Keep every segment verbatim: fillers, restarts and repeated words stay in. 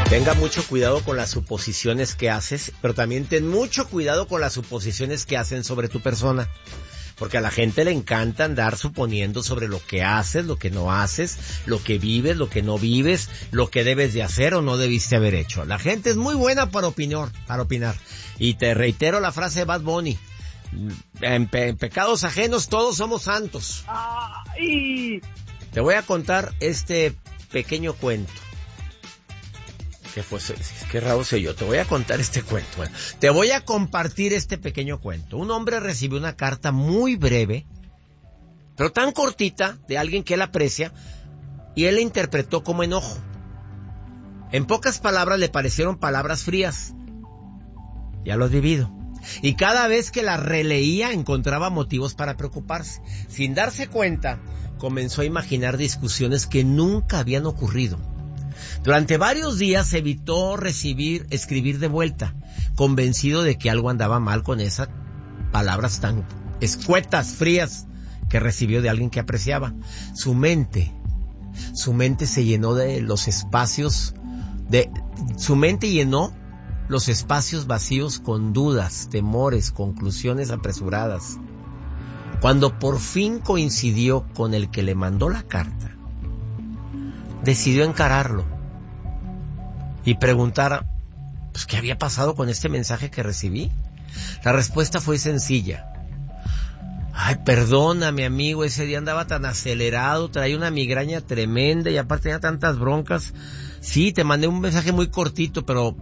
Tenga mucho cuidado con las suposiciones que haces, pero también ten mucho cuidado con las suposiciones que hacen sobre tu persona. Porque a la gente le encanta andar suponiendo sobre lo que haces, lo que no haces, lo que vives, lo que no vives, lo que debes de hacer o no debiste haber hecho. La gente es muy buena para opinar, para opinar. Y te reitero la frase de Bad Bunny. En, pe- en pecados ajenos todos somos santos. Ay. Te voy a contar este pequeño cuento. ¿Qué fue? Qué raro soy yo. Te voy a contar este cuento. Bueno, te voy a compartir este pequeño cuento. Un hombre recibió una carta muy breve, pero tan cortita, de alguien que él aprecia, y él la interpretó como enojo. En pocas palabras le parecieron palabras frías. Ya lo has vivido. Y cada vez que la releía encontraba motivos para preocuparse. Sin darse cuenta, comenzó a imaginar discusiones que nunca habían ocurrido. Durante varios días evitó recibir, escribir de vuelta, convencido de que algo andaba mal con esas palabras tan escuetas, frías, que recibió de alguien que apreciaba. Su mente, su mente se llenó de los espacios, de, su mente llenó los espacios vacíos con dudas, temores, conclusiones apresuradas. Cuando por fin coincidió con el que le mandó la carta, decidió encararlo y preguntar, pues, ¿qué había pasado con este mensaje que recibí? La respuesta fue sencilla. Ay, perdóname, amigo, ese día andaba tan acelerado, traía una migraña tremenda y aparte tenía tantas broncas. Sí, te mandé un mensaje muy cortito, pero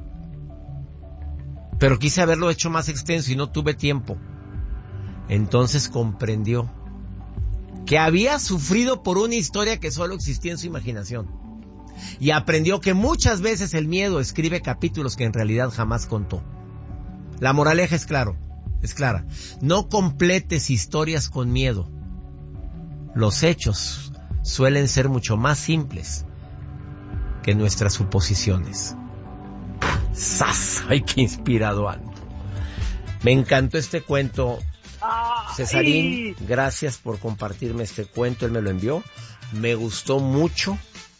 pero quise haberlo hecho más extenso y no tuve tiempo. Entonces comprendió que había sufrido por una historia que solo existía en su imaginación. Y aprendió que muchas veces el miedo escribe capítulos que en realidad jamás contó. La moraleja es claro, es clara. No completes historias con miedo. Los hechos suelen ser mucho más simples que nuestras suposiciones. ¡Sas! ¡Ay, qué inspirado ando! Me encantó este cuento. Cesarín, gracias por compartirme este cuento. Él me lo envió. Me gustó mucho.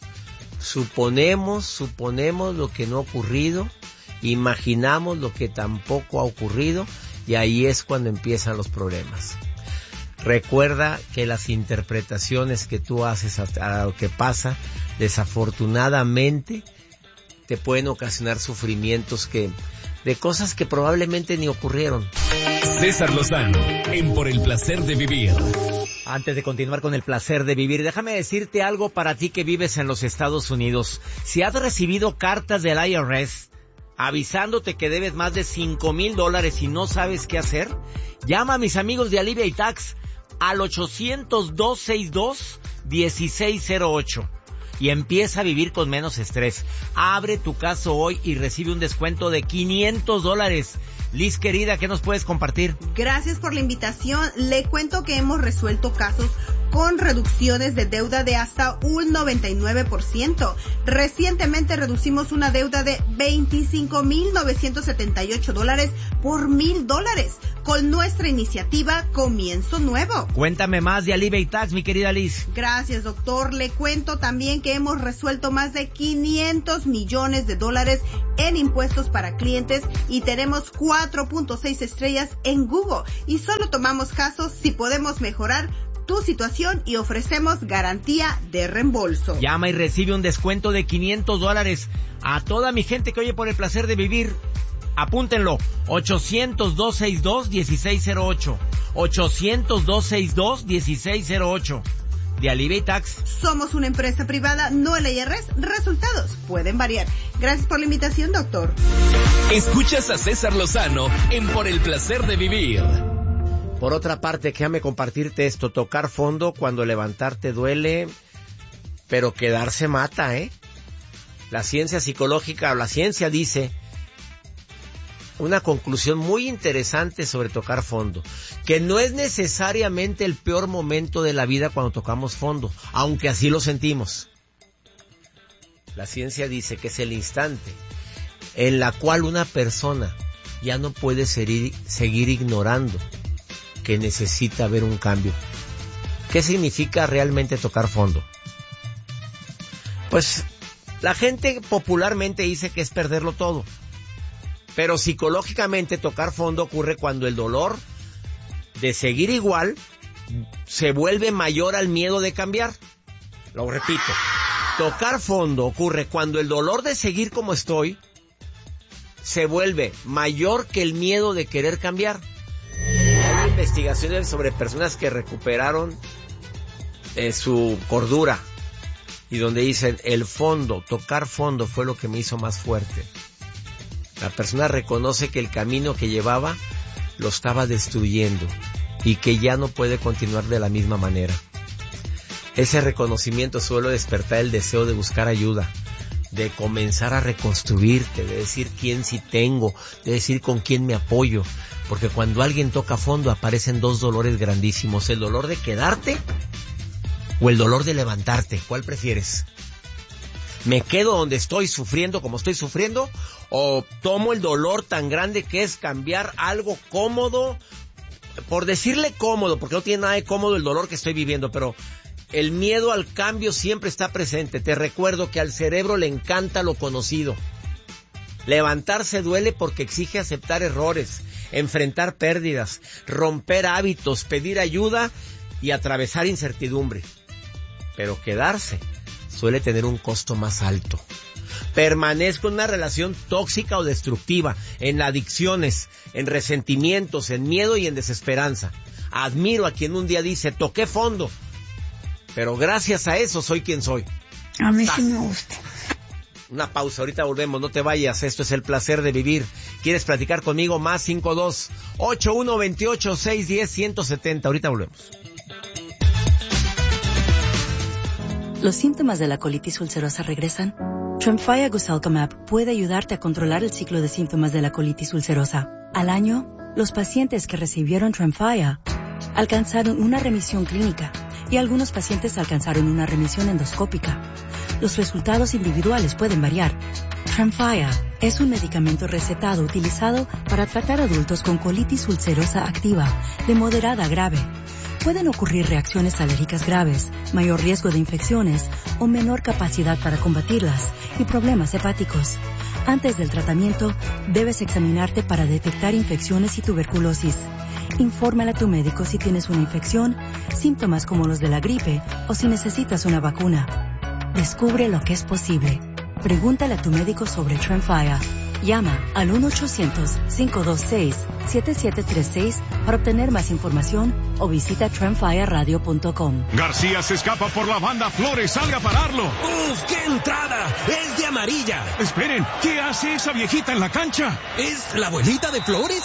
Suponemos, suponemos lo que no ha ocurrido, imaginamos lo que tampoco ha ocurrido, y ahí es cuando empiezan los problemas. Recuerda que las interpretaciones que tú haces a, a lo que pasa, desafortunadamente, te pueden ocasionar sufrimientos que, de cosas que probablemente ni ocurrieron. César Lozano, en Por el Placer de Vivir. Antes de continuar con el placer de vivir, déjame decirte algo para ti que vives en los Estados Unidos. Si has recibido cartas del I R S avisándote que debes más de cinco mil dólares y no sabes qué hacer, llama a mis amigos de Alivia y Tax al ochocientos, dos sesenta y dos, dieciséis cero ocho y empieza a vivir con menos estrés. Abre tu caso hoy y recibe un descuento de quinientos dólares. Liz, querida, ¿qué nos puedes compartir? Gracias por la invitación. Le cuento que hemos resuelto casos con reducciones de deuda de hasta un noventa y nueve por ciento. Recientemente reducimos una deuda de veinticinco mil novecientos setenta y ocho dólares por mil dólares con nuestra iniciativa Comienzo Nuevo. Cuéntame más de Alivia y Tax, mi querida Liz. Gracias, doctor. Le cuento también que hemos resuelto más de quinientos millones de dólares en impuestos para clientes y tenemos cuatro punto seis estrellas en Google. Y solo tomamos casos si podemos mejorar tu situación y ofrecemos garantía de reembolso. Llama y recibe un descuento de quinientos dólares. A toda mi gente que oye Por el Placer de Vivir, apúntenlo. ochocientos, dos sesenta y dos, dieciséis cero ocho. ochocientos, dos sesenta y dos, dieciséis cero ocho. De Alivia y Tax. Somos una empresa privada, no el I R S. Resultados pueden variar. Gracias por la invitación, doctor. Escuchas a César Lozano en Por el Placer de Vivir. Por otra parte, déjame compartirte esto. Tocar fondo cuando levantarte duele, pero quedarse mata, ¿eh? La ciencia psicológica o la ciencia dice una conclusión muy interesante sobre tocar fondo, que no es necesariamente el peor momento de la vida cuando tocamos fondo, aunque así lo sentimos. La ciencia dice que es el instante en la cual una persona ya no puede seguir, seguir ignorando que necesita ver un cambio. ¿Qué significa realmente tocar fondo? Pues La gente popularmente dice que es perderlo todo. Pero psicológicamente tocar fondo ocurre cuando el dolor de seguir igual se vuelve mayor al miedo de cambiar. Lo repito. Tocar fondo ocurre cuando el dolor de seguir como estoy se vuelve mayor que el miedo de querer cambiar. Hay investigaciones sobre personas que recuperaron eh, su cordura y donde dicen el fondo, tocar fondo fue lo que me hizo más fuerte. La persona reconoce que el camino que llevaba lo estaba destruyendo y que ya no puede continuar de la misma manera. Ese reconocimiento suele despertar el deseo de buscar ayuda, de comenzar a reconstruirte, de decir quién sí tengo, de decir con quién me apoyo. Porque cuando alguien toca fondo aparecen dos dolores grandísimos, el dolor de quedarte o el dolor de levantarte. ¿Cuál prefieres? ¿Me quedo donde estoy sufriendo como estoy sufriendo? ¿O tomo el dolor tan grande que es cambiar algo cómodo? Por decirle cómodo, porque no tiene nada de cómodo el dolor que estoy viviendo, pero el miedo al cambio siempre está presente. Te recuerdo que al cerebro le encanta lo conocido. Levantarse duele porque exige aceptar errores, enfrentar pérdidas, romper hábitos, pedir ayuda y atravesar incertidumbre. Pero quedarse suele tener un costo más alto. Permanezco en una relación tóxica o destructiva, en adicciones, en resentimientos, en miedo y en desesperanza. Admiro a quien un día dice, toqué fondo, pero gracias a eso soy quien soy. A mí sí me gusta. Una pausa, ahorita volvemos, no te vayas, esto es El Placer de Vivir. ¿Quieres platicar conmigo? Más cinco dos ocho uno dos ocho seis uno cero uno siete cero. Ahorita volvemos. ¿Los síntomas de la colitis ulcerosa regresan? Tremfya Guselkumab puede ayudarte a controlar el ciclo de síntomas de la colitis ulcerosa. Al año, los pacientes que recibieron Tremfya alcanzaron una remisión clínica y algunos pacientes alcanzaron una remisión endoscópica. Los resultados individuales pueden variar. Tremfya es un medicamento recetado utilizado para tratar adultos con colitis ulcerosa activa de moderada a grave. Pueden ocurrir reacciones alérgicas graves, mayor riesgo de infecciones o menor capacidad para combatirlas y problemas hepáticos. Antes del tratamiento, debes examinarte para detectar infecciones y tuberculosis. Infórmale a tu médico si tienes una infección, síntomas como los de la gripe o si necesitas una vacuna. Descubre lo que es posible. Pregúntale a tu médico sobre Tremfya. Llama al uno ochocientos, cinco dos seis, siete siete tres seis para obtener más información o visita tremfya radio punto com. García se escapa por la banda, Flores sale a pararlo. ¡Uf, qué entrada! ¡Es de amarilla! Esperen, ¿qué hace esa viejita en la cancha? ¿Es la abuelita de Flores?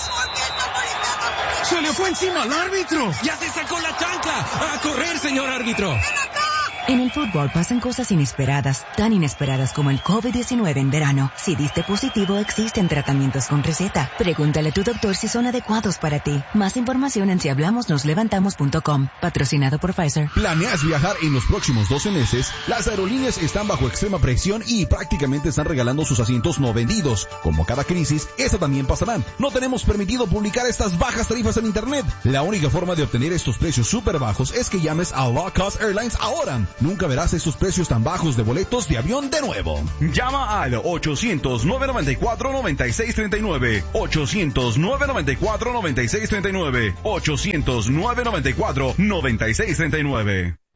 ¡Se le fue encima al árbitro! ¡Ya se sacó la chancla! ¡A correr, señor árbitro! En el fútbol pasan cosas inesperadas, tan inesperadas como el COVID diecinueve en verano. Si diste positivo, existen tratamientos con receta. Pregúntale a tu doctor si son adecuados para ti. Más información en si hablamos nos levantamos punto com. Patrocinado por Pfizer. ¿Planeas viajar en los próximos doce meses? Las aerolíneas están bajo extrema presión y prácticamente están regalando sus asientos no vendidos. Como cada crisis, esta también pasará. No tenemos permitido publicar estas bajas tarifas en internet. La única forma de obtener estos precios súper bajos es que llames a Low Cost Airlines ahora. Nunca verás esos precios tan bajos de boletos de avión de nuevo. Llama al ochocientos, nueve noventa y cuatro, noventa y seis treinta y nueve. ochocientos, nueve noventa y cuatro, noventa y seis treinta y nueve. ochocientos, nueve noventa y cuatro, noventa y seis treinta y nueve.